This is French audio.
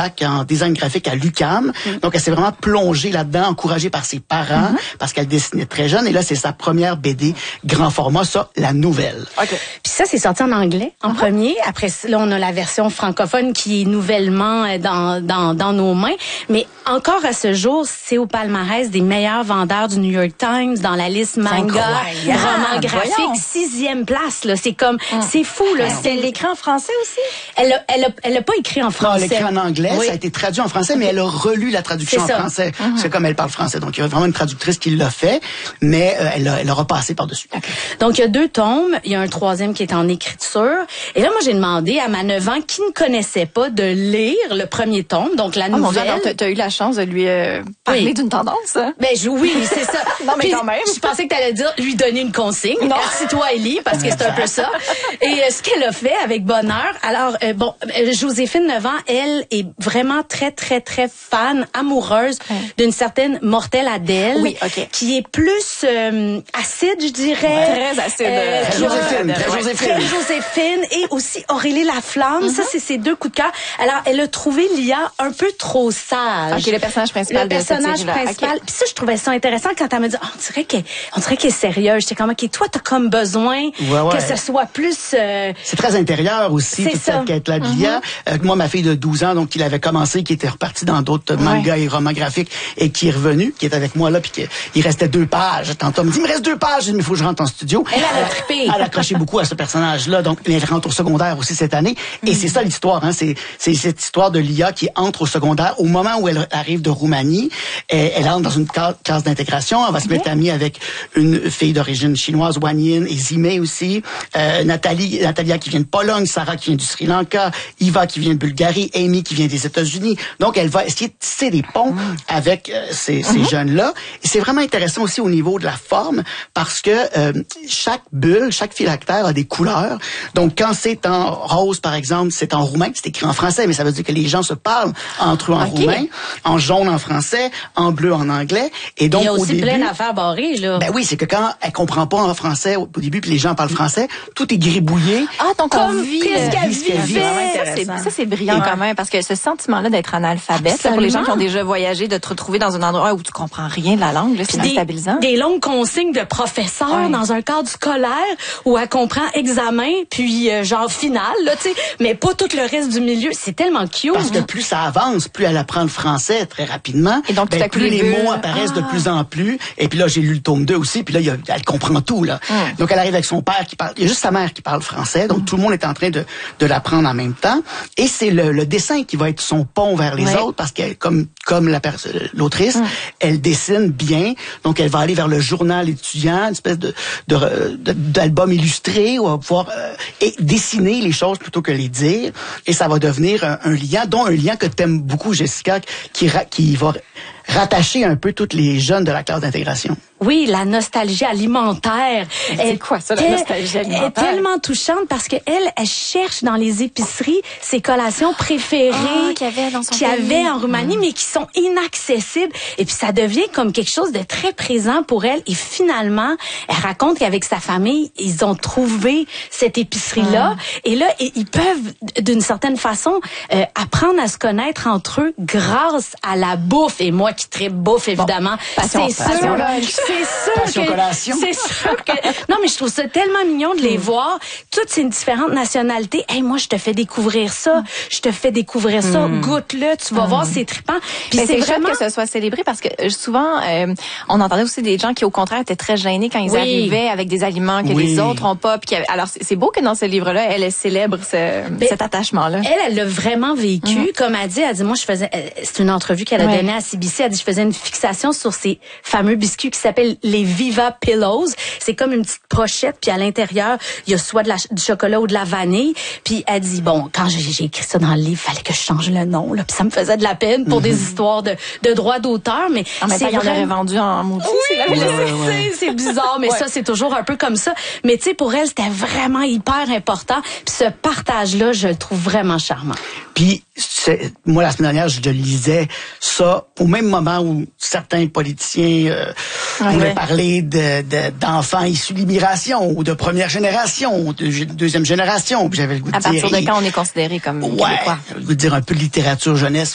bac en design graphique à l'UQAM. Donc, elle s'est vraiment plongée là-dedans, encouragée par ses parents, parce qu'elle dessinait très jeune. Et là, c'est sa première BD grand format, ça, la nouvelle. Okay. Puis ça, c'est sorti en anglais, en premier. Après, là, on a la version francophone qui est nouvellement dans nos mains. Mais encore à ce jour, c'est au palmarès des meilleurs vendeurs du New York Times, dans la liste manga, roman graphique, 6e place, là. C'est comme, c'est fou, là. C'est l'écrit en français aussi? Elle a pas écrit en français. Non, elle a écrit en anglais, ça a été traduit en français, mais elle a relu la traduction en français. C'est comme elle parle français. Donc, il y a vraiment une traductrice qui l'a fait, mais elle a repassé par-dessus. Okay. Donc, il y a 2 tomes. Il y a un 3e qui est en écriture. Et là, moi, j'ai demandé à ma 9 ans qui ne connaissait pas de lire le premier tome, donc la nouvelle. Mon Dieu, t'as eu la chance de lui parler d'une tendance, hein? Ben, oui, c'est ça. Non, mais puis, quand même. Je pensais que t'allais dire lui donner une consigne. Assis-toi et lis, parce que c'est un peu ça. Et ce qu'elle a fait avec bonheur. Alors, Joséphine, 9 ans, elle est vraiment très, très, très fan, amoureuse d'une certaine Mortelle Adèle. Oui, OK. Qui est plus acide, je dirais. Très acide. Très Joséphine et aussi Aurélie Laflamme. Ça, c'est ses 2 coups de cœur. Alors, elle a trouvé Lia un peu trop sage. OK, le personnage principal. Le personnage principal. Puis ça, je trouvais ça intéressant quand elle m'a dit, on dirait qu'elle est sérieuse. J'étais comme, OK, toi, t'as comme besoin que ce soit plus... C'est très intérieur aussi, toute cette quête-là de Lia. Moi, ma fille de 12 ans, donc, qui l'avait commencé, qui était repartie dans d'autres mangas et romans graphiques, et qui est revenue, qui est avec moi là, puis il restait 2 pages. Tantôt, elle me dit, il me reste 2 pages. J'ai dit, mais il faut que je rentre en studio. Elle a trippé. Elle accrochait beaucoup à ce personnage-là. Donc, elle rentre au secondaire aussi cette année. Et c'est ça l'histoire, hein. C'est cette histoire de Lia qui entre au secondaire. Au moment où elle arrive de Roumanie, elle entre dans une classe d'intégration. Elle va se mettre amie avec une fille d'origine chinoise, Wan Yin, et Zimei aussi. Natalia qui vient de Pologne, Sarah qui vient du Sri Lanka, Iva qui vient de Bulgarie, Amy qui vient des États-Unis. Donc, elle va essayer de tisser des ponts avec ces jeunes-là. Et c'est vraiment intéressant aussi au niveau de la forme, parce que chaque bulle, chaque phylactère a des couleurs. Donc, quand c'est en rose, par exemple, c'est en roumain. C'est écrit en français, mais ça veut dire que les gens se parlent entre eux en roumain, en jaune en français, en bleu en anglais. Et donc, il y a aussi plein d'affaires barrées, là. Ben oui, c'est que quand elle comprend pas en français au début, puis les gens parlent français, tout est gribouillé. Ah, donc on vit ce qu'elle vit. Ça, c'est brillant quand même, parce que ce sentiment-là d'être analphabète, là, pour les gens qui ont déjà voyagé, de te retrouver dans un endroit où tu comprends rien de la langue, là, c'est déstabilisant. Des longues consignes de professeurs dans un cadre scolaire où elle comprend examen, puis genre final, là, tu sais, mais pas tout le reste du milieu. C'est tellement cute. Parce que plus ça avance, plus elle apprend le français très rapidement. Et donc, plus les mots apparaissent de plus en plus. Et puis là, j'ai lu le tome 2 aussi, puis là, elle comprend tout, là. Donc, elle arrive avec son père qui parle. Il y a juste sa mère qui parle français. Donc, tout le monde est en train de l'apprendre en même temps. Et c'est le dessin qui va être son pont vers les autres, parce qu'elle, comme l'autrice, elle dessine bien. Donc, elle va aller vers le journal étudiant, une espèce d'album illustré, où elle va pouvoir dessiner les choses plutôt que les dire. Et ça va devenir un lien, dont un lien que t'aimes beaucoup, Jessica, qui va rattacher un peu toutes les jeunes de la classe d'intégration. Oui, la nostalgie alimentaire. C'est quoi ça, la nostalgie alimentaire? Elle est tellement touchante parce que elle cherche dans les épiceries ses collations préférées qu'il y avait en Roumanie, mais qui sont inaccessibles. Et puis ça devient comme quelque chose de très présent pour elle. Et finalement, elle raconte qu'avec sa famille, ils ont trouvé cette épicerie-là. Et là, ils peuvent, d'une certaine façon, apprendre à se connaître entre eux grâce à la bouffe. Et moi qui tripe bouffe, évidemment, c'est sûr que... Non, mais je trouve ça tellement mignon de les voir. Toutes ces différentes nationalités. Hey, moi, je te fais découvrir ça. Je te fais découvrir ça. Goûte-le. Tu vas voir, c'est trippant. Puis c'est vraiment que ce soit célébré, parce que souvent, on entendait aussi des gens qui, au contraire, étaient très gênés quand ils arrivaient avec des aliments que les autres ont pas. Puis alors, c'est beau que dans ce livre-là, elle célèbre cet attachement-là. Elle l'a vraiment vécu. Comme elle dit, moi, c'est une entrevue qu'elle a donnée à CBC. Elle dit, je faisais une fixation sur ces fameux biscuits qui s'appellent les Viva Pillows. C'est comme une petite pochette, puis à l'intérieur, il y a soit du chocolat ou de la vanille. Puis elle dit, bon, quand j'ai écrit ça dans le livre, fallait que je change le nom, là. Puis ça me faisait de la peine pour des histoires de droits d'auteur, mais en même temps, il y en aurait vendu en maudit. C'est bizarre, mais ça, c'est toujours un peu comme ça. Mais tu sais, pour elle, c'était vraiment hyper important. Puis ce partage-là, je le trouve vraiment charmant. Puis, moi, la semaine dernière, je lisais ça au même moment où certains politiciens voulaient parler d'enfants issus de l'immigration ou de première génération ou de deuxième génération. Puis j'avais le goût de dire... À partir de quand on est considéré comme québécois? Le goût de dire un peu de littérature jeunesse